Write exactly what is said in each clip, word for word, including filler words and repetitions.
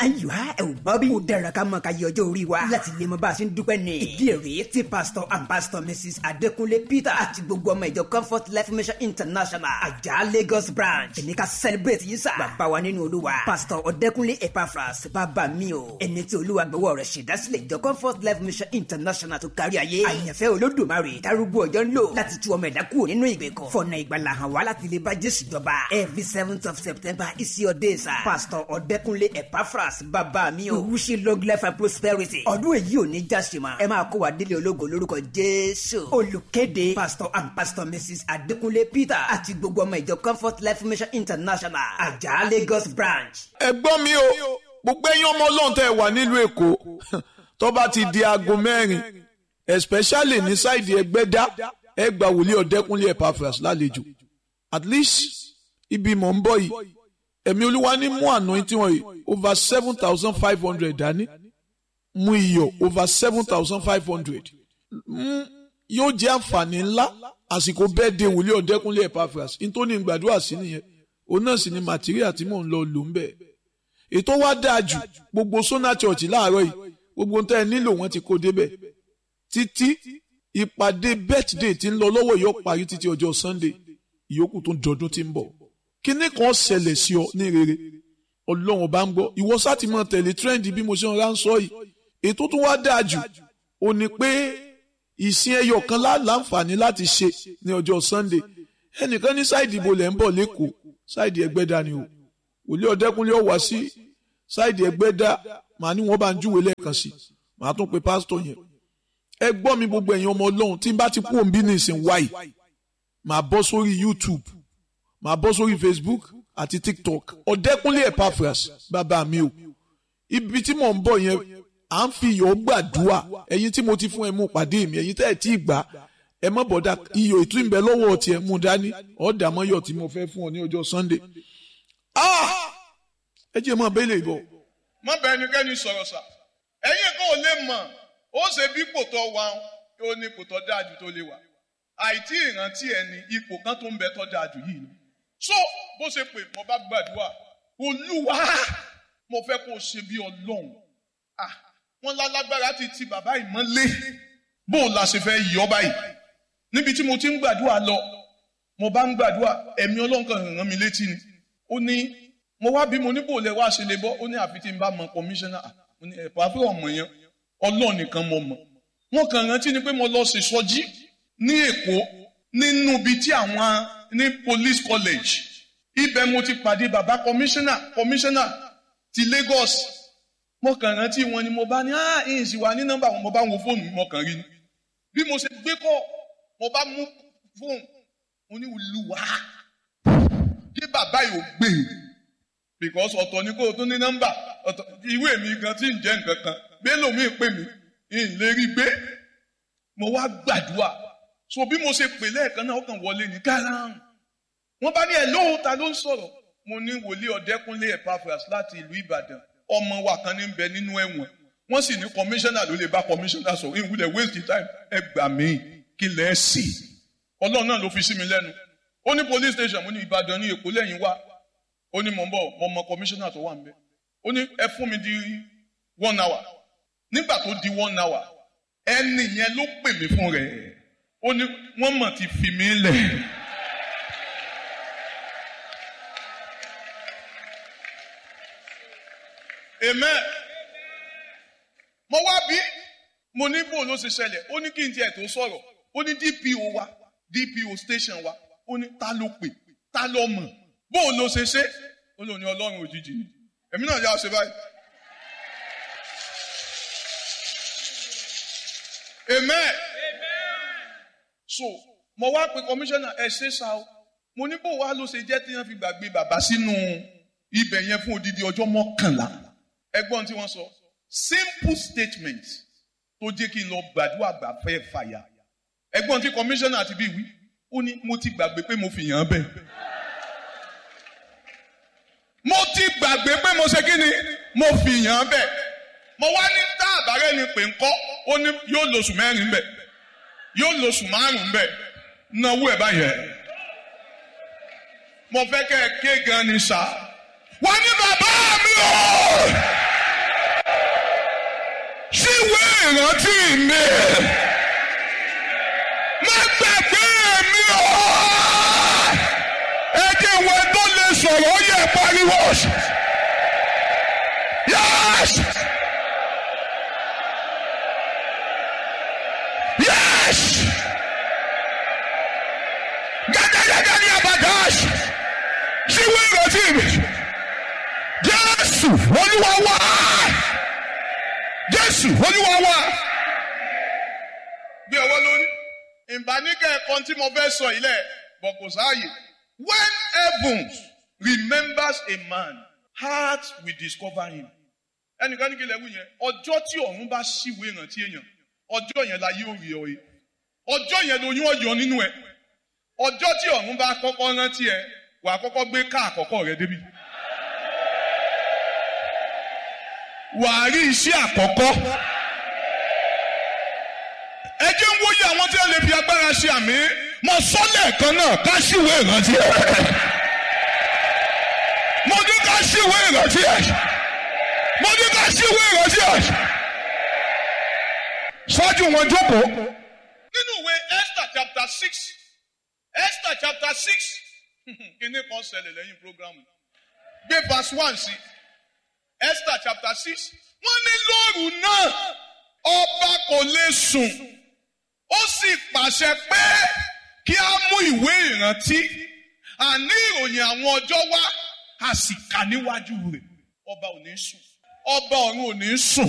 ayọ̀ ẹ ò gbọ́ bí. ó dára ká mọ ká yọ ọjọ́ orí wa láti lè mọ bá a ṣe ń dúpẹ́ ní. ìdí èrè tí pastor and pastor missus Adékúnlé Peter àti gbogbo ọmọ ìjọ Comfort Life Mission International àjà Lagos branch ẹni ká celebrate yín sá. bàbá wa nínú Olúwa pastor Ọ̀dẹ́kúnlé Epaphras bàbá mi o ẹni tí Olúwa gbọ́wọ́ rẹ̀ ṣèdásílẹ̀ ìjọ Comfort Life Mission International tó kárí ayé. àyànfẹ́ Olódùmarè darúgbó ọjọ́ ń lò láti tú ọmọ ẹ̀dá kúrò nínú ìgbèkùn. fọ̀nà ìgbàlà hàn wá láti lè bá Jésù jọba. every seventh of September is your day sir. pastor Ọ̀dẹ́kúnlé Epaphras bàbá mi o. we wish you long life and prosperity. ọdún èyí ò ní jáṣe mọ́. ẹ máa kó wa délé ológo lórúkọ Jésù. olùkéde pastor and pastor missus Adékúnlé Peter àti gbogbo ọmọ ìjọ Comfort Life Mission International àjà Lagos branch. ẹ̀gbọ́n mi o gbogbo ẹ̀yin ọmọ Ọlọ́run tẹ́ wà nílùú Èkó tó bá ti di aago mẹ́rin especially ní sáìdì Ẹgbẹ́dá ẹ gba wòlíì Ọ̀dẹ́kúnlé Epaphras lálejò at least ibi mọ̀ ń bọ̀ yìí ẹ̀mí Olúwa ní mú anointing wọn yìí over seven thousand five hundred dání mú iyọ̀ over seven thousand five hundred yóò jẹ́ àǹfààní ńlá àsìkò birthday wòlíì Ọ̀dẹ́kúnlé Epaphras nítorí gbàdúrà sí nìyẹn òun náà sì ni material tí mò ń lọ lò ń bẹ̀. ètò wa dáa jù gbogbo Sona Church láàárọ̀ yìí gbogbo ń tẹ́ ẹ nílò wọn ti kó débẹ̀ títí ìpàdé birthday tí ń lọ lọ́wọ́ yóò parí títí ọjọ́ Sunday ìyókù tó ń dọdún tí ń bọ̀ kíní kan ṣẹlẹ̀ sí ọ ní rere Ọlọ́run bá ń gbọ́ ìwọ sá ti máa tẹ̀lé trend bí mo ṣe ń ránṣọ́ yìí ètò tó wá dáa jù ó ní pé ìsìn ẹyọ kan láǹfààní láti ṣe ní ọjọ́ Sunday ẹnìkan ní sáìdì ìbò lẹ́ ń bọ̀ lẹ́kọ̀ọ́ sáìdì Ẹgbẹ́dá ni o wòlíì Ọ̀dẹ́kúnlé ó wá sí sáìdì Ẹgbẹ́dá màá ní wọ́n bá ń júwe lẹ́ẹ̀kan sí màá tún pe pásítọ̀ yẹn ẹ gbọ́ mi gbogbo ẹ̀yin ọmọ Ọlọ́run tí n bá ti kú òǹbí ní ìsìn wáyì màá bọ́ sórí YouTube màá bọ́ sórí Facebook àti TikTok Ọ̀dẹ́kúnlé Epaphras bàbá mi o ibi tí mò ń bọ̀ yẹn à ń fi iyọ̀ gbàdúrà ẹ̀yin tí mo ti fún ẹ mú pàdé mi ẹ̀yin tẹ́ ẹ̀ tí ì gbà ẹ má bọ̀dá iyọ̀ ìtú ìbẹ̀ lọ́wọ́ ọtí ẹ̀ mú dání ọ̀dà mọ́yọ̀ tí mo fẹ́ fún ọ ní ọjọ́ Sunday. ẹ jẹ́ mọ́ bẹ́ẹ̀ lè bọ̀. má bẹ́ẹ̀ ni kẹ́ni sọ̀rọ̀ sà ẹ̀yin kan ò lè mọ̀ ó ṣe bí ipò tó wà ó ní ipò tó dáa jù tó lè wà àìtí ìrántí ẹni ipò kan tó ń bẹ tó dáa jù yìí ni. so bó ṣe pè mo bá gbàdúrà Olúwa mo fẹ́ kó o ṣe bí Ọlọ́run wọ́n lálágbára ti ti bàbá ìmọ́lé bó o la ṣe fẹ́ yọ báyìí níbi tí mo ti ń gbàdúrà lọ mo bá ń gbàdúrà ẹ̀mí Ọlọ́run kan ràn mí létí ni ó ní mo wá bí mo ní bò lẹ wá ṣe lè bọ́ ó ní àfi tí n bá mọ kọmíṣánná mo ní ẹ̀pọ̀ àfihàn ọmọ yẹn Ọlọ́run nìkan mo mọ̀ wọ́n kàn rántí ni pé mo lọ sí sọjí ní Èkó nínú ibi tí àwọn ní police college ibẹ̀ mo ti pàdé bàbá kọmíṣánná kọmíṣánná ti Lagos mo kàn rántí wọn ni mo bá ní ah ìyìn sì wà ní nọ́mbà wọn mo bá wo fóònù mo kàn rí ni bí mo ṣe gbé kọ́ mo bá mú fóònù mo ní Olúwa kí bàbá yìí ò gbé because ọ̀tọ̀ ni kó o tún ní nọ́mbà ọ̀tọ̀ ìwé mi gan tí ń jẹ́ nǹkan kan bẹ́ẹ̀ lómi pè mí ìyìn lè rí gbé mo wá gbàdúrà so bí mo ṣe pè lẹ́ẹ̀kan náà ó kàn wọlé ní kárán wọ́n bá ní ẹ̀ lóhùn ta ló ń sọ̀rọ̀ mo ní wòlíì Ọ̀dẹ́kúnlé Epaphras láti ìlú Ìbàdàn ọmọ wa kan ní bẹ nínú ẹ̀wọ̀n wọ́n sì ní kọmíṣánná ló lè bá kọmíṣánná sọ ìwúlẹ̀ waste time ẹ gbà mí kí lẹ́ sí Ọlọ́run náà ló fi sí mi lẹ́nu ó ní police station mo ní Ìbàdàn ní Èkó lẹ́yìn wá ó ní mò ń bọ̀ mo mọ kọmíṣánná tó wà ń bẹ ó ní ẹ fún mi di one hour nígbà tó di one hour ẹni yẹn ló pè mí fún rẹ̀ ó ní wọ́n mọ̀ ti fi mí lẹ̀. Amen. Mo wá bí mo ní bò ló ṣe ṣẹlẹ̀ ó ní kí n tiẹ̀ tó sọ̀rọ̀ ó ní D P O wa D P O station wa ó ní ta ló pè ta ló mọ̀ bó ló ṣe ṣe ó lò ní Ọlọ́run òjijì ni èmi náà yà ṣe báyìí. Amen. So mo wá pe commissioner ẹ ṣe ṣá o mo ní bò wá ló ṣe jẹ́ tí wọ́n fi gbàgbé bàbá sínú ibẹ̀ yẹn fún odidi ọjọ́ mọ́kànlá. Ẹgbọ́n tí wọ́n sọ simple statement tó jẹ́ kí n lọ gbàdúrà gbà fẹ́ fàyà. Ẹgbọ́n tí commissioner àti bí wí ó ní mo ti gbàgbé pé mo fi yàn án bẹ́ẹ̀. Mo ti gbàgbé pé mo ṣe kí ni mo fi yàn án bẹ́ẹ̀. Mo wá ní tá àbárẹ́ ni pé ńkọ́ ó ní yóò lóṣù mẹ́rin bẹ́ẹ̀ yóò lóṣù márùn-ún bẹ́ẹ̀ náwó ẹ̀ báyẹn. Mo fẹ́ kẹ́ ẹ ké gan ni sá. Wọ́n ní bàbá mi o. Ghost. Yes. Yes. Gàdàgàdàgàdì àbàdàs. Ṣíwé ìrọ̀tí mi. Jésù Olúwa wá. Jésù Olúwa wá. Bí ọwọ́ lórí. Ìbáníkẹ́ ẹ̀kan tí mo fẹ́ sọ ilẹ̀ bọ̀ kò sáàyè. When heaven remembers a man, heart will discover him. Ẹnìkan ní kí lẹ́wù yẹn, ọjọ́ tí ọ̀run bá ṣíwèé ìrántí èèyàn, ọjọ́ yẹn la yóò rí ọ yìí. Ọjọ́ yẹn lóyún ọ̀yọ́ nínú ẹ̀. Ọjọ́ tí ọ̀run bá kọ́kọ́ rántí ẹ, wà á kọ́kọ́ gbé ká àkọ́kọ́ rẹ débi. Wà á rí iṣẹ́ àkọ́kọ́. Ẹ jẹ́ ń wòye àwọn tí wọ́n lè fi agbára ṣe àmì. Mo sọ lẹ́ẹ̀kan náà ká ṣíwèé ìrántí ẹ. Mo ní ká ṣíwèé ìrántí ẹ. Mo ní ká ṣíwèé ìrántí ẹ. Ṣáájú wọn jókòó. Nínú ìwé Esther chapter six. Esther chapter six. Kíní kan ṣẹlẹ̀ lẹ́yìn program. Gbé verse one sí. Esther chapter six. Wọ́n ní lóru náà ọba kò lè sùn. Ó sì pàṣẹ pé kí a mú ìwé ìrántí. Àní ìròyìn àwọn ọjọ́ wá. A sì kà níwájú rẹ̀. Ọba ò ní sùn. Ọba ọ̀run ò ní sùn.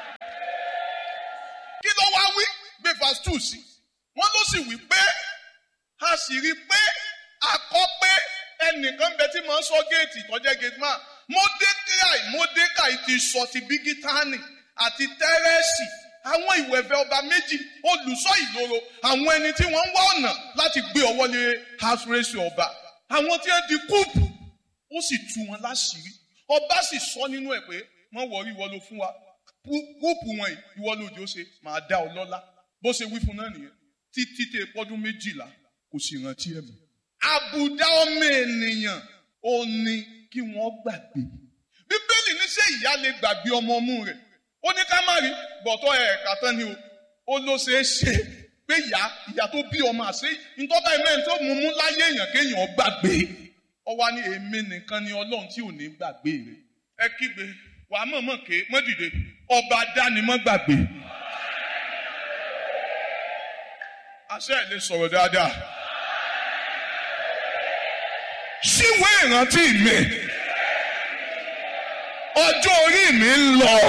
Kí ló wá wí? Gbé verse two sí. Wọ́n ló sì wí pé a sì rí pé a kọ pé ẹnìkan bẹ tí máa ń sọ géètì tó jẹ́ gate man. Mọ́dékáì Mọ́dékáì ti sọ ti Bígítánì àti Tẹ́rẹ́sì. Àwọn ìwẹ̀fẹ̀ ọba méjì olùṣọ́ ìloro. Àwọn ẹni tí wọ́n ń wá ọ̀nà láti gbé ọwọ́ lé house ọba. Àwọn tí wọ́n di kúùpù. Ó sì tú wọn láṣìírí. Ọba sì sọ nínú ẹ̀ pé wọ́n wọrí ìwọ ló fún wa. Kúùpù wọn ìwọ lójó ṣe máa dá ọ lọ́lá. Bó ṣe wí fún náà nìyẹn. Títí tẹ pọ́dún méjìlá kò sì rántí ẹ̀mí. Àbùdá ọmọ ènìyàn ò ní kí wọ́n gbàgbé. Bíbélì ní ṣé ìyá lè gbàgbé ọmọ ọmú rẹ̀. Ó ní ká má rí bọ̀tọ̀ ẹ̀ẹ̀ka tán ni o. Ó ló ṣe é ṣe pé ìyá ìyá tó bí ọmọ àṣẹ ìtọ́ba ẹ̀mẹ́rin tó mú mú láyé èèyàn kéèyàn gbàgbé. Ó wá ní èmi nìkan ni Ọlọ́run tí ò ní gbàgbé rẹ̀. Ẹ kígbe wàá mọ̀mọ́ ké mọ́ dìde ọba dání mọ́ gbàgbé. Àṣẹ ẹ̀ lè sọ̀rọ̀ dáadáa. Ṣíwé ìrántí mi. Ọjọ́ orí mi ń lọ.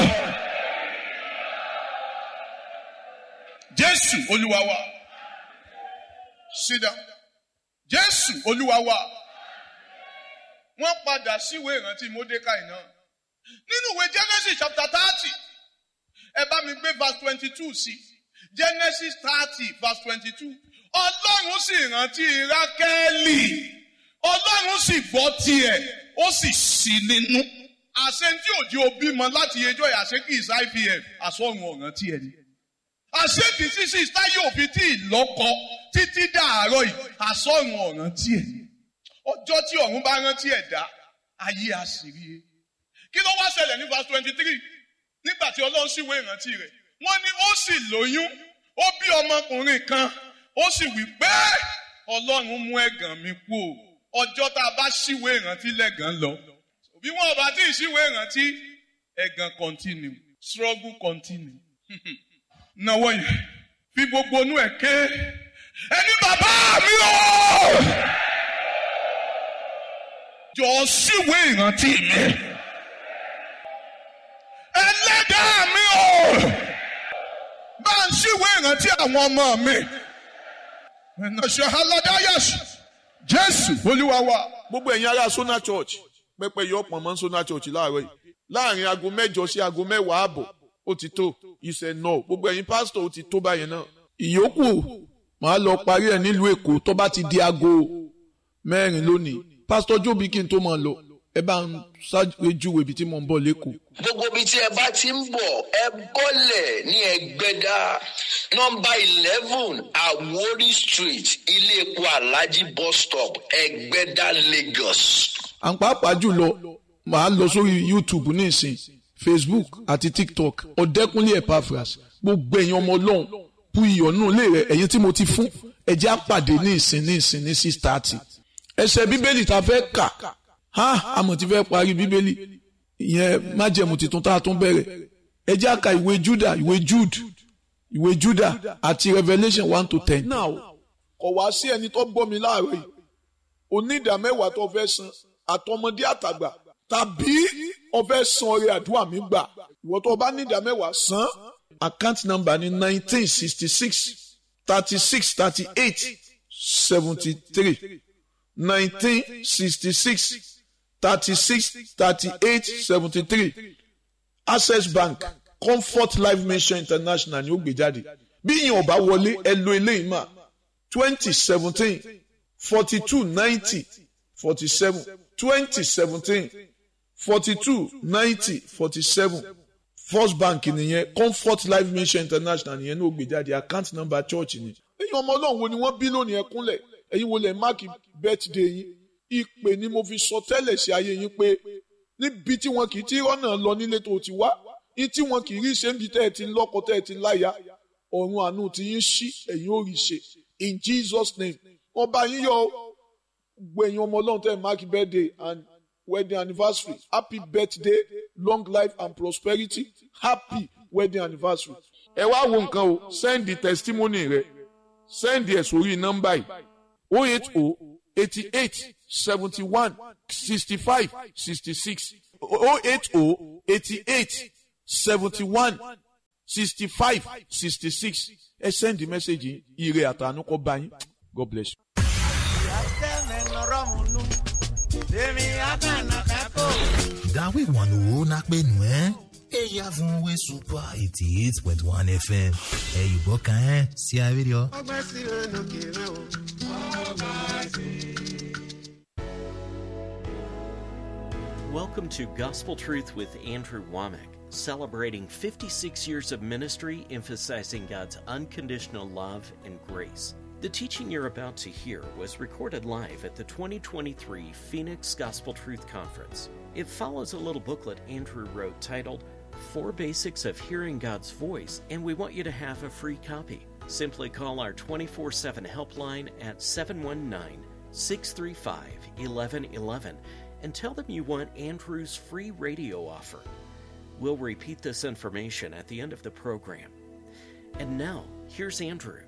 Jésù Olúwa wa. Sit down. Jésù Olúwa wa. Wọ́n padà síwé ìrántí Mọ́dékáì náà. Nínú ìwé Genesis chapter thirty. Ẹ bá mi gbé verse twenty-two sí. Genesis thirty verse twenty-two. Ọlọ́run sì rántí Rákẹ́lì. Ọlọ́run sì gbọ́ tiẹ̀. Ó sì sí nínú. Àṣẹ tí òjì òbí mọ láti ẹjọ́ yà ṣe kí ìsá I V F àsọ̀run ọ̀ràn tiẹ̀ ni. Àṣẹ tí sísí táyé òfin tí ìlọ́kọ títí dàárọ̀ yìí àsọ̀run ọ̀ràn tiẹ̀ ni. Ọjọ́ tí ọ̀run bá rántí ẹ̀dá ayé àṣírí. Kí ló wá ṣẹlẹ̀ ní verse twenty-three? Nígbà tí Ọlọ́run sì wé ìrántí rẹ̀. Wọ́n ní ó sì lóyún. Ó bí ọmọkùnrin kan. Ó sì wí pé Ọlọ́run mú ẹ̀gàn mi kú o. Ọjọ́ tá a bá ṣíwé ìrántí lẹ́gàn lọ. Bí wọ́n bá tí ì ṣíwé ìrántí, ẹ̀gàn continue, struggle continue. Náwó yẹn, fi gbogbo inú ẹ̀ ké. Ẹni bàbá mi o! Jọ ṣíwé ìrántí mi. Ẹlẹ́dàá mi o! Bá ń ṣíwé ìrántí àwọn ọmọ mi. Ẹ̀nà ṣe aládàáyàṣì. Jésù Olúwa wa. Gbogbo ẹ̀yin ará Sona Church. Pẹ́pẹ́ yọ pọ̀ mọ́ Sona Church láàárọ̀ yìí láàrin aago mẹ́jọ sí aago mẹ́wàá àbọ̀ ó ti tó ìṣẹ̀ náà gbogbo ẹ̀yin pásítọ̀ ó ti tó báyẹn náà ìyókù màá lọ parí ẹ̀ nílùú Èkó tó bá ti di aago mẹ́rin lónìí pásítọ̀ Jóbi kí n tó máa lọ ẹ bá ń ṣàjúwe ibi tí mo ń bọ̀ lẹ́kọ̀ọ́. Gbogbo ibi tí ẹ bá ti ń bọ̀ ẹ bọ́lẹ̀ ní Ẹgbẹ́dá nọ́mbà eleven Àwórì street ilé epo Alhaji bus stop Ẹgbẹ́dá Lagos. À ń pàápàá jùlọ màá lọ sórí YouTube nísìn Facebook àti TikTok Ọ̀dẹ́kúnlé Epaphras gbogbo ẹ̀yin ọmọ Ọlọ́run pu ìyọ̀nù lé rẹ̀ ẹ̀yin tí mo ti fún ẹ̀jẹ̀ àpàdé ní ìsìn ní ìsìn ní six thirty ẹsẹ̀ bíbélì tá a fẹ́ kà ha àmọ̀ ti fẹ́ parí bíbélì ìyẹn májẹ̀mú tuntun tá a tún bẹ̀rẹ̀ ẹ jẹ́ àka ìwé Júdà ìwé Jude ìwé Júdà àti Revelation one to ten. now kò wá sí ẹni tó gbọ́ mi láàárọ̀ yìí onídàmẹ́wàá tó fẹ́ san àtọmọdé àtàgbà tàbí ó fẹ́ san ọrẹ àdúrà mi gbà ìwọ tó bá ní ìdámẹ́wàá san. account number ní nineteen sixty six thirty six thirty eight seventy three nineteen sixty six thirty six thirty eight seventy three Access Bank Comfort Life Mission International ni ó gbé jáde bí yín ọba wọlé ẹ lo eléyìí mà twenty seventeen forty two ninety forty seven twenty seventeen forty two ninety forty seven First Bank nìyẹn Comfort Life Mission International nìyẹn ní ó gbé jáde account number church ni. ẹ̀yin ọmọ Ọlọ́run wo ni wọ́n bí lónìí ẹ kúnlẹ̀ ẹ̀yin wo lè máàkì birthday yín ìpè ni mo fi sọ tẹ́lẹ̀ sí ayé yín pé níbi tí wọn kì í tí rọ́nà lọ nílé tó ti wá ní tí wọn kì í rí ṣe ń bi tẹ́ ẹ ti lọ́kọ tẹ́ ẹ ti láya ọ̀run àánú tí yín ṣí ẹ̀yin ó rí ṣe in Jesus name wọ́n bá yín yọ gbẹ̀yìn ọmọ Ọlọ́run tẹ́ ẹ máàkì birthday and wedding anniversary happy birthday long life and prosperity happy wedding anniversary. ẹ wá wo nǹkan o send the testimony rẹ send ẹ sórí nọ́mbà yìí oh eight oh eighty eight seventy one sixty five sixty six oh eight oh eighty eight seventy one sixty five sixty six ẹ send the message yìí ire àtàánú kó bá yín. God bless you. Dawe wanu na penu eh eya fun we super eighty-eight point one F M e ibo kan eh si a video. Welcome to Gospel Truth with Andrew Womack, celebrating fifty-six years of ministry emphasizing God's unconditional love and grace. The teaching you're about to hear was recorded live at the twenty twenty-three Phoenix Gospel Truth Conference. It follows a little booklet Andrew wrote titled Four Basics of Hearing God's Voice, and we want you to have a free copy. Simply call our twenty-four seven helpline at seven one nine, six three five, one one one one and tell them you want Andrew's free radio offer. We'll repeat this information at the end of the program. And now, here's Andrew.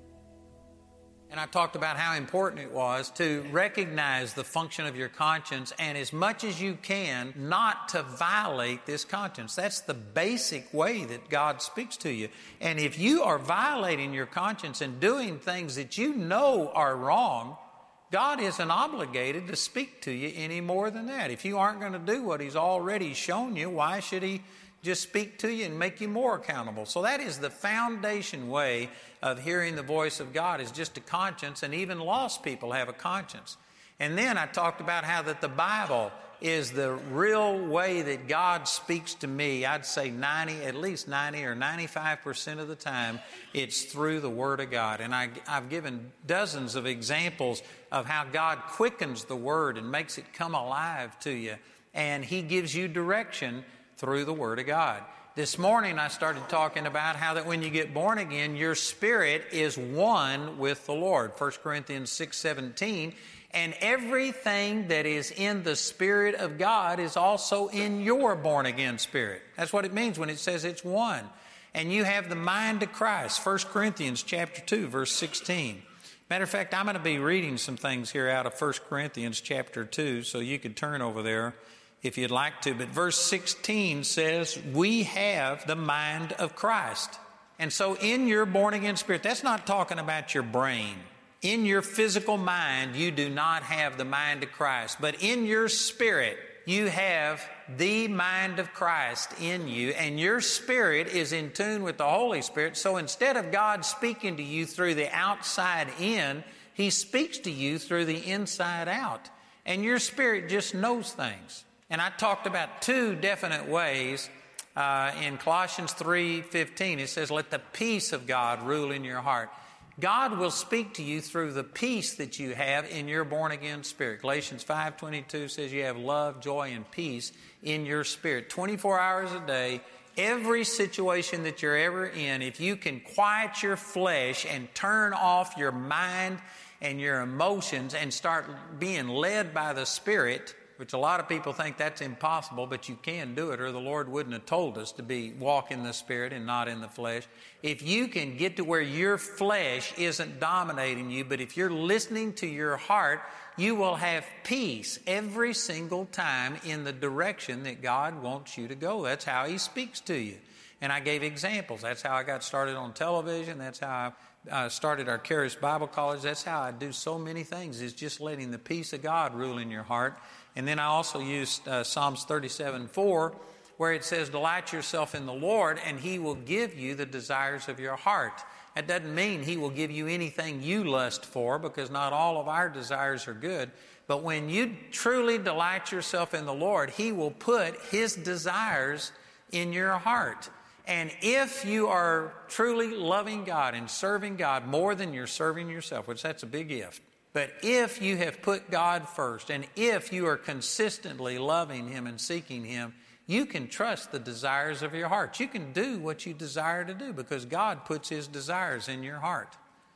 And I talked about how important it was to recognize the function of your conscience and as much as you can not to violate this conscience. That's the basic way that God speaks to you. And if you are violating your conscience and doing things that you know are wrong, God isn't obligated to speak to you any more than that. If you aren't going to do what He's already shown you, why should He just speak to you and make you more accountable? So that is the foundation way of hearing the voice of God, is just a conscience, and even lost people have a conscience. And then I talked about how that the Bible is the real way that God speaks to me. I'd say ninety, at least ninety or ninety-five percent of the time, it's through the Word of God. And I, I've given dozens of examples of how God quickens the Word and makes it come alive to you. And He gives you direction through the Word of God. This morning I started talking about how that when you get born again, your spirit is one with the Lord. First Corinthians six seventeen. And everything that is in the Spirit of God is also in your born-again spirit. That's what it means when it says it's one. And you have the mind of Christ. First Corinthians chapter two, verse sixteen. Matter of fact, I'm going to be reading some things here out of First Corinthians chapter two, so you could turn over there if you'd like to. But verse sixteen says, we have the mind of Christ. And so in your born-again spirit, that's not talking about your brain. In your physical mind, you do not have the mind of Christ. But in your spirit, you have the mind of Christ in you. And your spirit is in tune with the Holy Spirit. So instead of God speaking to you through the outside in, He speaks to you through the inside out. And your spirit just knows things. And I talked about two definite ways. Uh, in Colossians three fifteen, it says, let the peace of God rule in your heart. God will speak to you through the peace that you have in your born-again spirit. Galatians five twenty-two says you have love, joy, and peace in your spirit. twenty-four hours a day, every situation that you're ever in, if you can quiet your flesh and turn off your mind and your emotions and start being led by the Spirit, which a lot of people think that's impossible, but you can do it, or the Lord wouldn't have told us to be walk in the Spirit and not in the flesh. If you can get to where your flesh isn't dominating you, but if you're listening to your heart, you will have peace every single time in the direction that God wants you to go. That's how He speaks to you. And I gave examples. That's how I got started on television. That's how I uh, started our Charis Bible College. That's how I do so many things, is just letting the peace of God rule in your heart. And then I also used uh, Psalms thirty-seven four, where it says, delight yourself in the Lord, and He will give you the desires of your heart. That doesn't mean He will give you anything you lust for, because not all of our desires are good. But when you truly delight yourself in the Lord, He will put His desires in your heart. And if you are truly loving God and serving God more than you're serving yourself, which that's a big if, but if you have put God first, and if you are consistently loving Him and seeking Him, you can trust the desires of your heart. You can do what you desire to do because God puts His desires in your heart.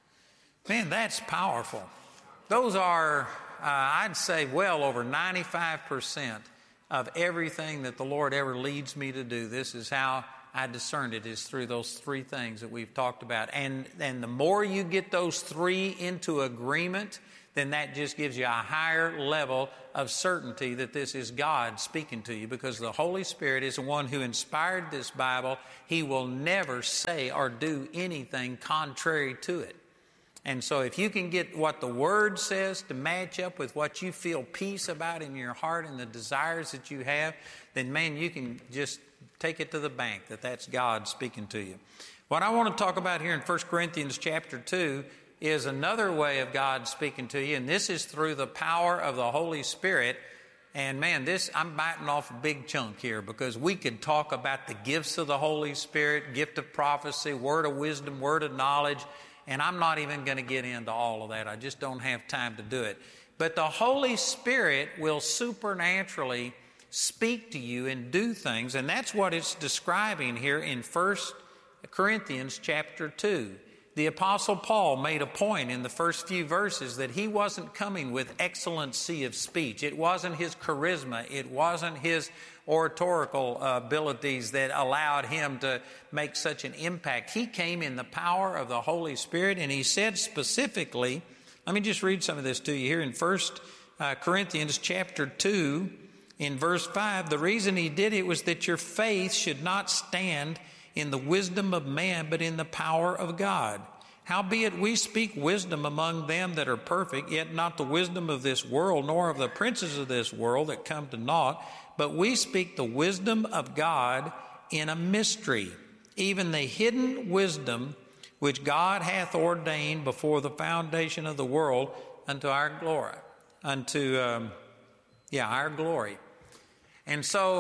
Man, that's powerful. Those are, uh, I'd say, well over ninety-five percent of everything that the Lord ever leads me to do. This is how I discerned it, is through those three things that we've talked about. And, and the more you get those three into agreement, then that just gives you a higher level of certainty that this is God speaking to you, because the Holy Spirit is the one who inspired this Bible. He will never say or do anything contrary to it. And so if you can get what the Word says to match up with what you feel peace about in your heart and the desires that you have, then, man, you can just take it to the bank that that's God speaking to you. What I want to talk about here in First Corinthians chapter two is another way of God speaking to you, and this is through the power of the Holy Spirit. And man, this, I'm biting off a big chunk here, because we could talk about the gifts of the Holy Spirit, gift of prophecy, word of wisdom, word of knowledge, and I'm not even going to get into all of that. I just don't have time to do it. But the Holy Spirit will supernaturally speak to you and do things, and that's what it's describing here in First Corinthians chapter two. The Apostle Paul made a point in the first few verses that he wasn't coming with excellency of speech. It wasn't his charisma. It wasn't his oratorical abilities that allowed him to make such an impact. He came in the power of the Holy Spirit, and he said specifically, let me just read some of this to you here in First Corinthians chapter two, in verse five. The reason he did it was that your faith should not stand in the wisdom of man, but in the power of God. Howbeit we speak wisdom among them that are perfect, yet not the wisdom of this world, nor of the princes of this world that come to naught, but we speak the wisdom of God in a mystery, even the hidden wisdom which God hath ordained before the foundation of the world unto our glory, unto, um, yeah, our glory. And so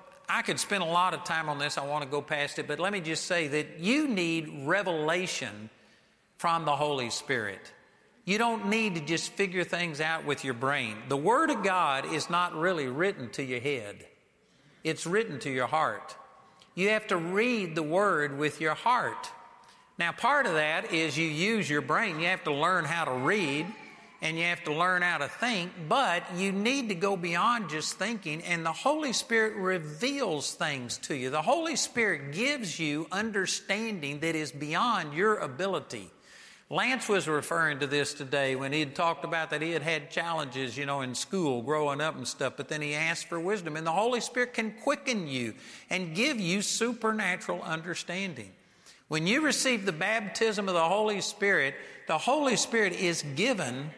I could spend a lot of time on this. I want to go past it, but let me just say that you need revelation from the Holy Spirit. You don't need to just figure things out with your brain. The Word of God is not really written to your head. It's written to your heart. You have to read the Word with your heart. Now, part of that is you use your brain. You have to learn how to read, and you have to learn how to think, but you need to go beyond just thinking, and the Holy Spirit reveals things to you. The Holy Spirit gives you understanding that is beyond your ability. Lance was referring to this today when he had talked about that he had had challenges, you know, in school, growing up and stuff, but then he asked for wisdom, and the Holy Spirit can quicken you and give you supernatural understanding. When you receive the baptism of the Holy Spirit, the Holy Spirit is given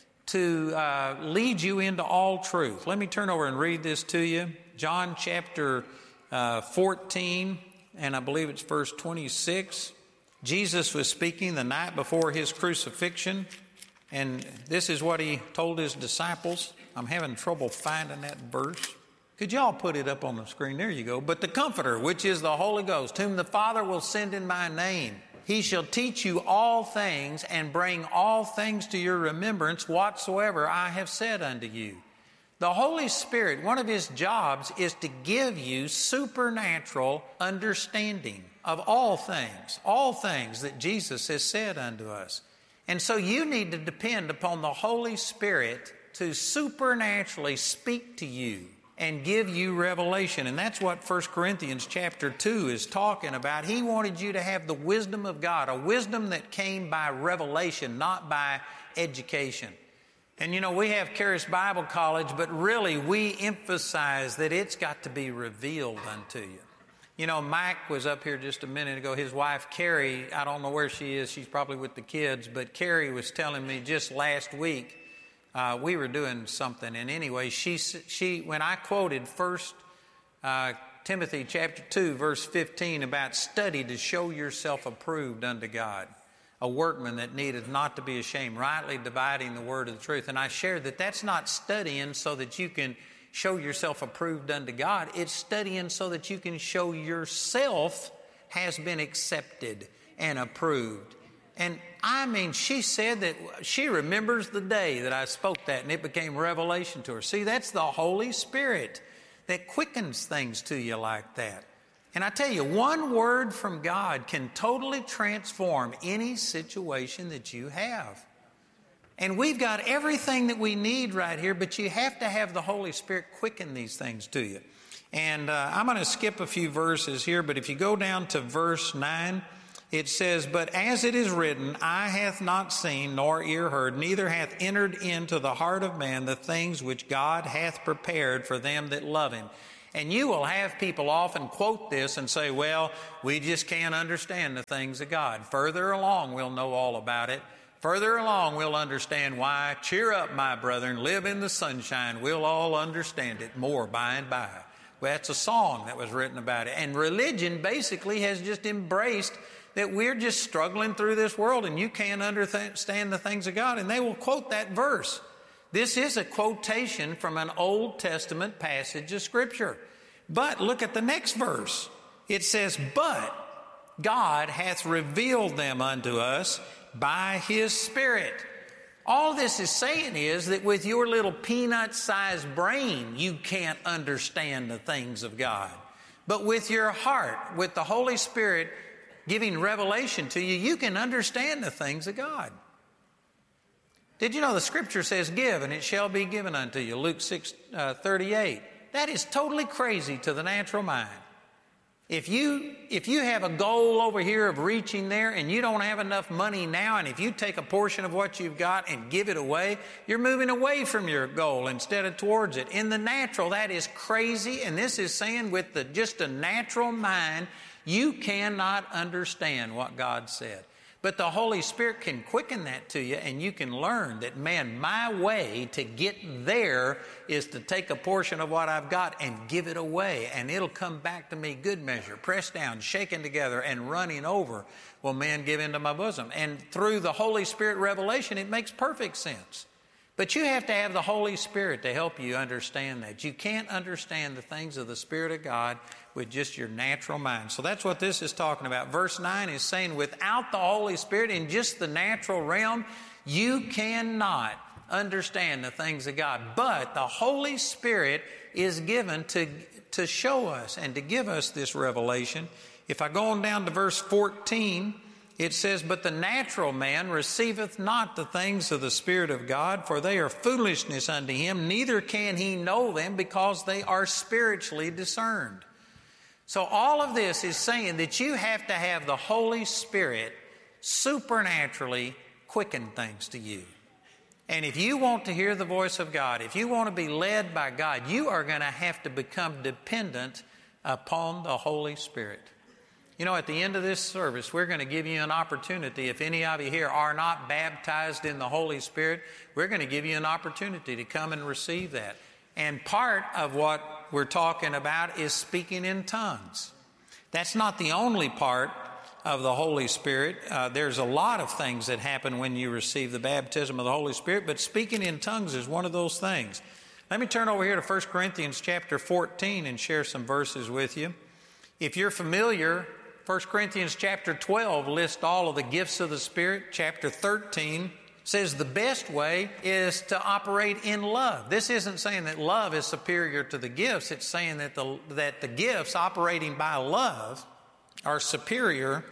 to uh, lead you into all truth. Let me turn over and read this to you. John chapter uh, fourteen, and I believe it's verse twenty-six. Jesus was speaking the night before his crucifixion, and this is what he told his disciples. I'm having trouble finding that verse. Could y'all put it up on the screen? There you go. But the Comforter, which is the Holy Ghost, whom the Father will send in my name, he shall teach you all things and bring all things to your remembrance whatsoever I have said unto you. The Holy Spirit, one of his jobs is to give you supernatural understanding of all things, all things that Jesus has said unto us. And so you need to depend upon the Holy Spirit to supernaturally speak to you and give you revelation. And that's what First Corinthians chapter two is talking about. He wanted you to have the wisdom of God, a wisdom that came by revelation, not by education. And you know, we have Charis Bible College, but really we emphasize that it's got to be revealed unto you. You know, Mike was up here just a minute ago. His wife, Carrie, I don't know where she is. She's probably with the kids. But Carrie was telling me just last week, uh, we were doing something. And anyway, she, she when I quoted First uh, Timothy chapter two, verse fifteen, about study to show yourself approved unto God, a workman that needeth not to be ashamed, rightly dividing the word of the truth. And I shared that that's not studying so that you can show yourself approved unto God. It's studying so that you can show yourself has been accepted and approved. And I mean, she said that she remembers the day that I spoke that and it became revelation to her. See, that's the Holy Spirit that quickens things to you like that. And I tell you, one word from God can totally transform any situation that you have. And we've got everything that we need right here, but you have to have the Holy Spirit quicken these things to you. And uh, I'm going to skip a few verses here, but if you go down to verse nine, it says, "But as it is written, eye hath not seen, nor ear heard, neither hath entered into the heart of man the things which God hath prepared for them that love him." And you will have people often quote this and say, well, we just can't understand the things of God. Further along, we'll know all about it. Further along, we'll understand why. Cheer up, my brethren, live in the sunshine. We'll all understand it more by and by. Well, that's a song that was written about it. And religion basically has just embraced that we're just struggling through this world and you can't understand the things of God. And they will quote that verse. This is a quotation from an Old Testament passage of Scripture. But look at the next verse. It says, "But God hath revealed them unto us by his Spirit." All this is saying is that with your little peanut-sized brain, you can't understand the things of God. But with your heart, with the Holy Spirit giving revelation to you, you can understand the things of God. Did you know the Scripture says, "Give, and it shall be given unto you," Luke six thirty-eight. That is totally crazy to the natural mind. If you, if you have a goal over here of reaching there and you don't have enough money now, and if you take a portion of what you've got and give it away, you're moving away from your goal instead of towards it. In the natural, that is crazy. And this is saying with the, just a natural mind, you cannot understand what God said. But the Holy Spirit can quicken that to you, and you can learn that, man, my way to get there is to take a portion of what I've got and give it away, and it'll come back to me good measure, pressed down, shaken together, and running over will man give into my bosom. And through the Holy Spirit revelation, it makes perfect sense. But you have to have the Holy Spirit to help you understand that. You can't understand the things of the Spirit of God with just your natural mind. So that's what this is talking about. Verse nine is saying without the Holy Spirit in just the natural realm, you cannot understand the things of God. But the Holy Spirit is given to, to show us and to give us this revelation. If I go on down to verse fourteen, it says, "But the natural man receiveth not the things of the Spirit of God, for they are foolishness unto him, neither can he know them, because they are spiritually discerned." So all of this is saying that you have to have the Holy Spirit supernaturally quicken things to you. And if you want to hear the voice of God, if you want to be led by God, you are going to have to become dependent upon the Holy Spirit. You know, at the end of this service, we're going to give you an opportunity. If any of you here are not baptized in the Holy Spirit, we're going to give you an opportunity to come and receive that. And part of what we're talking about is speaking in tongues. That's not the only part of the Holy Spirit. Uh, there's a lot of things that happen when you receive the baptism of the Holy Spirit, but speaking in tongues is one of those things. Let me turn over here to First Corinthians chapter fourteen and share some verses with you. If you're familiar, First Corinthians chapter twelve lists all of the gifts of the Spirit. Chapter thirteen says the best way is to operate in love. This isn't saying that love is superior to the gifts. It's saying that the, that the gifts operating by love are superior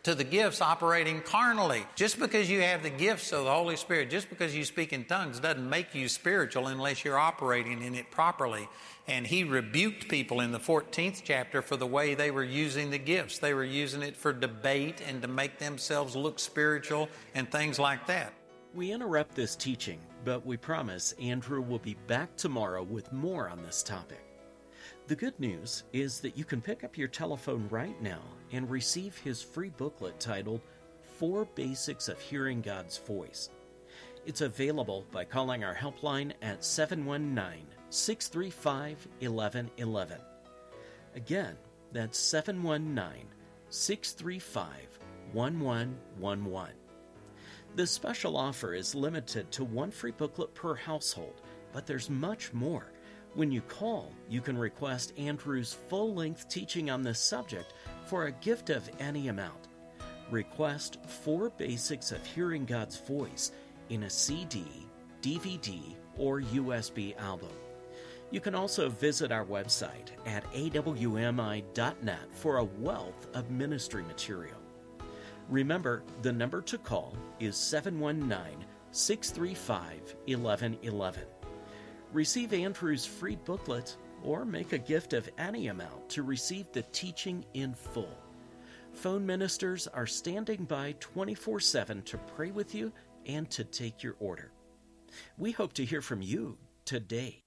to the gifts operating carnally. Just because you have the gifts of the Holy Spirit, just because you speak in tongues doesn't make you spiritual unless you're operating in it properly. And he rebuked people in the fourteenth chapter for the way they were using the gifts. They were using it for debate and to make themselves look spiritual and things like that. We interrupt this teaching, but we promise Andrew will be back tomorrow with more on this topic. The good news is that you can pick up your telephone right now and receive his free booklet titled Four Basics of Hearing God's Voice. It's available by calling our helpline at seven one nine, six three five, one one one one. Again, that's seven one nine, six three five, one one one one. This special offer is limited to one free booklet per household, but there's much more. When you call, you can request Andrew's full-length teaching on this subject for a gift of any amount. Request Four Basics of Hearing God's Voice in a C D, D V D, or U S B album. You can also visit our website at a w m i dot net for a wealth of ministry material. Remember, the number to call is seven one nine, six three five, one one one one. Receive Andrew's free booklet or make a gift of any amount to receive the teaching in full. Phone ministers are standing by twenty-four seven to pray with you and to take your order. We hope to hear from you today.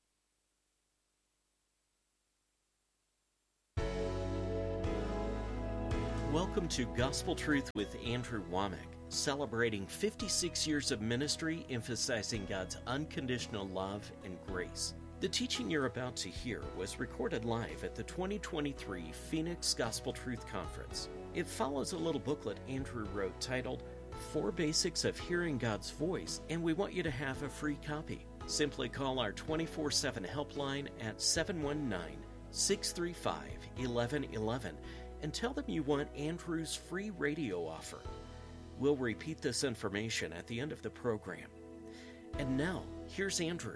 Welcome to Gospel Truth with Andrew Womack, celebrating fifty-six years of ministry emphasizing God's unconditional love and grace. The teaching you're about to hear was recorded live at the twenty twenty-three Phoenix Gospel Truth Conference. It follows a little booklet Andrew wrote titled Four Basics of Hearing God's Voice, and we want you to have a free copy. Simply call our twenty-four seven helpline at seven one nine, six three five, one one one one and tell them you want Andrew's free radio offer. We'll repeat this information at the end of the program. And now, here's Andrew.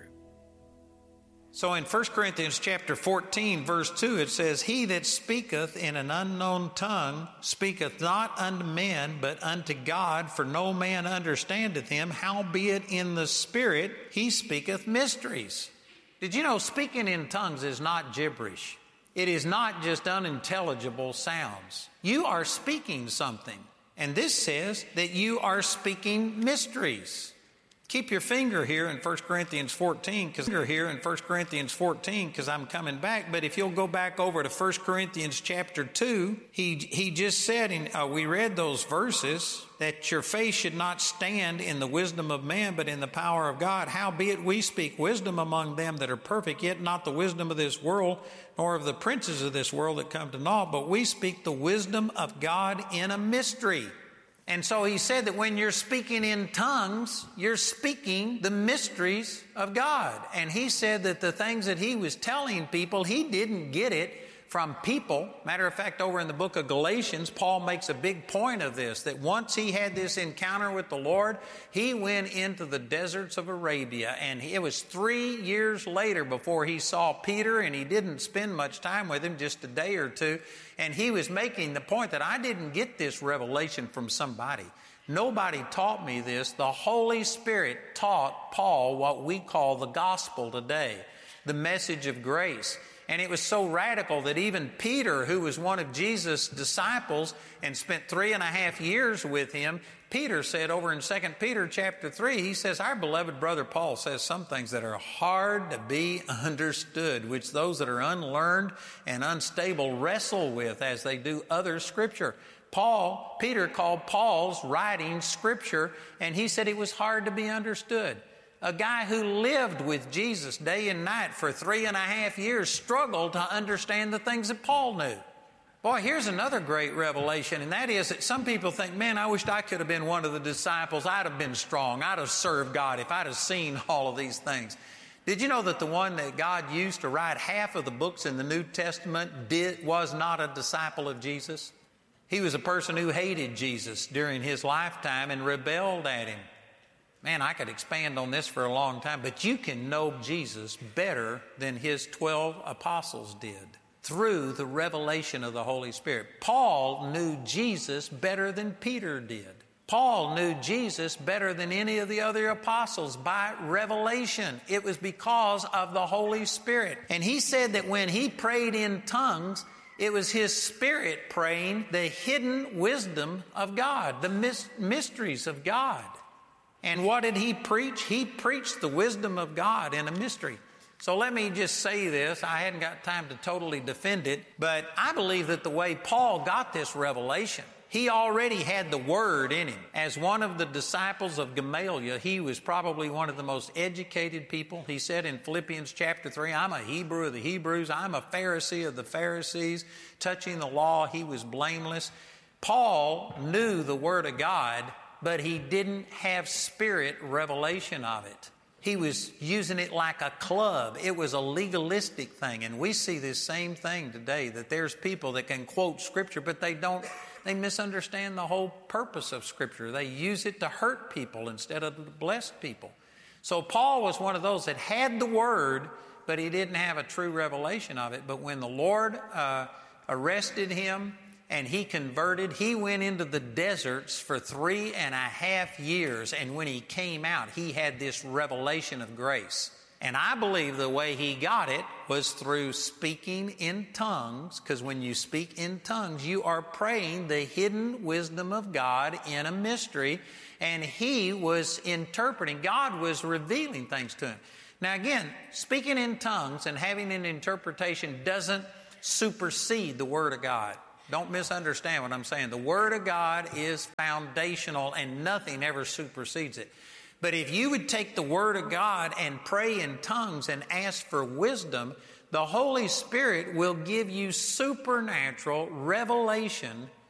So in First Corinthians chapter fourteen, verse two, it says, He that speaketh in an unknown tongue speaketh not unto men, but unto God, for no man understandeth him, howbeit in the Spirit he speaketh mysteries. Did you know speaking in tongues is not gibberish? It is not just unintelligible sounds. You are speaking something. And this says that you are speaking mysteries. Keep your finger here in First Corinthians fourteen, because you're here in First Corinthians fourteen, because I'm coming back. But if you'll go back over to First Corinthians chapter two, he he just said, in, uh, we read those verses, that your faith should not stand in the wisdom of man, but in the power of God. Howbeit we speak wisdom among them that are perfect, yet not the wisdom of this world, nor of the princes of this world that come to naught, but we speak the wisdom of God in a mystery. And so he said that when you're speaking in tongues, you're speaking the mysteries of God. And he said that the things that he was telling people, he didn't get it from people. Matter of fact, over in the book of Galatians, Paul makes a big point of this, that once he had this encounter with the Lord, he went into the deserts of Arabia. And it was three years later before he saw Peter, and he didn't spend much time with him, just a day or two. And he was making the point that I didn't get this revelation from somebody. Nobody taught me this. The Holy Spirit taught Paul what we call the gospel today, the message of grace. And it was so radical that even Peter, who was one of Jesus' disciples and spent three and a half years with him, Peter said over in Second Peter chapter three, he says, our beloved brother Paul says some things that are hard to be understood, which those that are unlearned and unstable wrestle with as they do other scripture. Paul, Peter called Paul's writing scripture, and he said it was hard to be understood. A guy who lived with Jesus day and night for three and a half years struggled to understand the things that Paul knew. Boy, here's another great revelation, and that is that some people think, man, I wished I could have been one of the disciples. I'd have been strong. I'd have served God if I'd have seen all of these things. Did you know that the one that God used to write half of the books in the New Testament did, was not a disciple of Jesus? He was a person who hated Jesus during his lifetime and rebelled at him. Man, I could expand on this for a long time, but you can know Jesus better than his twelve apostles did. through the revelation of the Holy Spirit. Paul knew Jesus better than Peter did. Paul knew Jesus better than any of the other apostles by revelation. It was because of the Holy Spirit. And he said that when he prayed in tongues, it was his Spirit praying the hidden wisdom of God, the mis- mysteries of God. And what did he preach? He preached the wisdom of God in a mystery. So let me just say this. I hadn't got time to totally defend it, but I believe that the way Paul got this revelation, he already had the Word in him. As one of the disciples of Gamaliel, he was probably one of the most educated people. He said in Philippians chapter three, I'm a Hebrew of the Hebrews. I'm a Pharisee of the Pharisees. Touching the law, he was blameless. Paul knew the Word of God, but he didn't have Spirit revelation of it. He was using it like a club. It was a legalistic thing. And we see this same thing today, that there's people that can quote Scripture, but they don't, they misunderstand the whole purpose of Scripture. They use it to hurt people instead of to bless people. So Paul was one of those that had the Word, but he didn't have a true revelation of it. But when the Lord uh, arrested him, and he converted, he went into the deserts for three and a half years. And when he came out, he had this revelation of grace. And I believe the way he got it was through speaking in tongues, because when you speak in tongues, you are praying the hidden wisdom of God in a mystery. And he was interpreting. God was revealing things to him. Now again, speaking in tongues and having an interpretation doesn't supersede the Word of God. Don't misunderstand what I'm saying. The Word of God is foundational and nothing ever supersedes it. But if you would take the Word of God and pray in tongues and ask for wisdom, the Holy Spirit will give you supernatural revelation